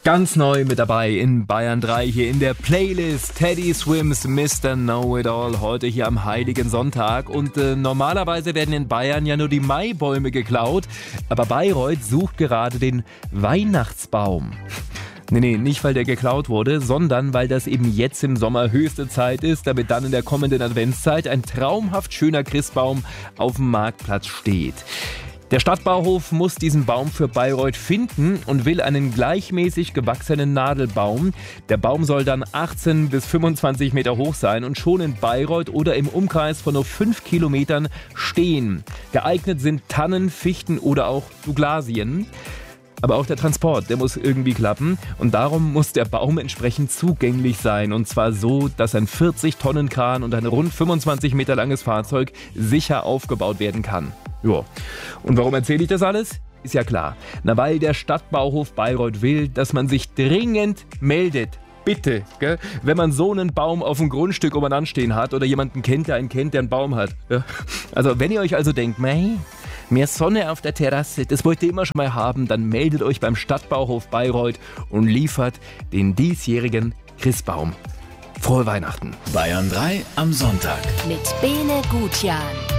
Ganz neu mit dabei in Bayern 3 hier in der Playlist Teddy Swims Mr. Know-It-All heute hier am Heiligen Sonntag. Und normalerweise werden in Bayern ja nur die Maibäume geklaut, aber Bayreuth sucht gerade den Weihnachtsbaum. Nee, nicht weil der geklaut wurde, sondern weil das eben jetzt im Sommer höchste Zeit ist, damit dann in der kommenden Adventszeit ein traumhaft schöner Christbaum auf dem Marktplatz steht. Der Stadtbauhof muss diesen Baum für Bayreuth finden und will einen gleichmäßig gewachsenen Nadelbaum. Der Baum soll dann 18 bis 25 Meter hoch sein und schon in Bayreuth oder im Umkreis von nur 5 Kilometern stehen. Geeignet sind Tannen, Fichten oder auch Douglasien. Aber auch der Transport, der muss irgendwie klappen und darum muss der Baum entsprechend zugänglich sein. Und zwar so, dass ein 40-Tonnen-Kran und ein rund 25 Meter langes Fahrzeug sicher aufgebaut werden kann. Ja. Und warum erzähle ich das alles? Ist ja klar. Na, weil der Stadtbauhof Bayreuth will, dass man sich dringend meldet. Bitte, gell? Wenn man so einen Baum auf dem Grundstück umeinander stehen hat oder jemanden kennt, der einen Baum hat. Ja. Also wenn ihr euch also denkt, mehr Sonne auf der Terrasse, das wollt ihr immer schon mal haben, dann meldet euch beim Stadtbauhof Bayreuth und liefert den diesjährigen Christbaum. Frohe Weihnachten. Bayern 3 am Sonntag. Mit Bene Gutjahr.